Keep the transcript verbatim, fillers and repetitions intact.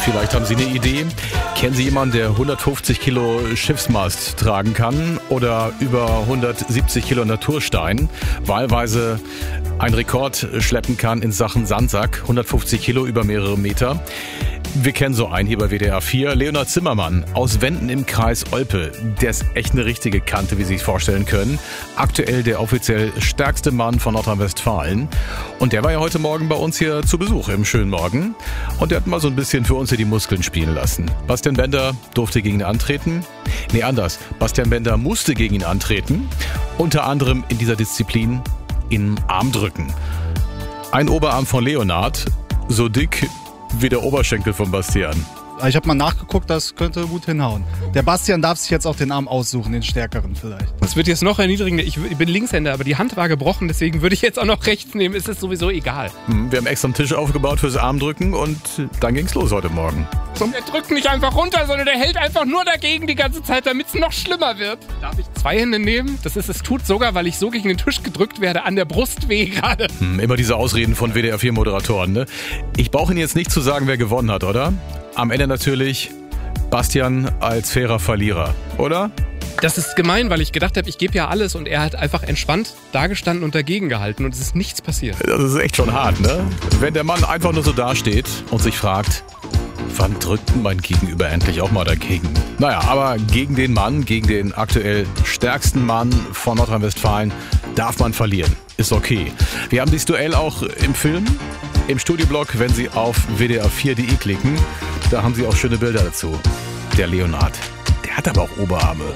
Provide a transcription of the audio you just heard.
Vielleicht haben Sie eine Idee. Kennen Sie jemanden, der hundertfünfzig Kilo Schiffsmast tragen kann oder über hundertsiebzig Kilo Naturstein, wahlweise einen Rekord schleppen kann in Sachen Sandsack, hundertfünfzig Kilo über mehrere Meter? Wir kennen so einen hier bei W D R vier, Leonhard Zimmermann aus Wenden im Kreis Olpe. Der ist echt eine richtige Kante, wie Sie sich vorstellen können. Aktuell der offiziell stärkste Mann von Nordrhein-Westfalen. Und der war ja heute Morgen bei uns hier zu Besuch im schönen Morgen. Und der hat mal so ein bisschen für uns hier die Muskeln spielen lassen. Bastian Bender durfte gegen ihn antreten. Nee, anders. Bastian Bender musste gegen ihn antreten. Unter anderem in dieser Disziplin im Armdrücken. Ein Oberarm von Leonhard, so dick wie der Oberschenkel von Bastian. Ich habe mal nachgeguckt, das könnte gut hinhauen. Der Bastian darf sich jetzt auch den Arm aussuchen, den stärkeren vielleicht. Das wird jetzt noch erniedrigender. Ich bin Linkshänder, aber die Hand war gebrochen, deswegen würde ich jetzt auch noch rechts nehmen. Es ist sowieso egal. Wir haben extra einen Tisch aufgebaut fürs Armdrücken und dann ging's los heute Morgen. Der drückt nicht einfach runter, sondern der hält einfach nur dagegen die ganze Zeit, damit es noch schlimmer wird. Darf ich zwei Hände nehmen? Das ist, es tut sogar, weil ich so gegen den Tisch gedrückt werde, an der Brust weh gerade. Hm, immer diese Ausreden von W D R vier Moderatoren, ne? Ich brauche Ihnen jetzt nicht zu sagen, wer gewonnen hat, oder? Am Ende natürlich Bastian als fairer Verlierer, oder? Das ist gemein, weil ich gedacht habe, ich gebe ja alles und er hat einfach entspannt dagestanden und dagegen gehalten und es ist nichts passiert. Das ist echt schon hart, ne? Wenn der Mann einfach nur so dasteht und sich fragt, wann drückt mein Gegenüber endlich auch mal dagegen? Naja, aber gegen den Mann, gegen den aktuell stärksten Mann von Nordrhein-Westfalen darf man verlieren. Ist okay. Wir haben dieses Duell auch im Film, im Studioblog, wenn Sie auf w d r vier punkt d e klicken. Da haben Sie auch schöne Bilder dazu. Der Leonhard, der hat aber auch Oberarme.